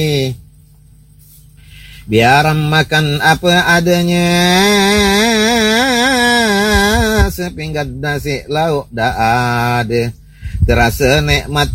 Biar makan apa adanya, sepinggan nasi lauk dah ada. Terasa nikmat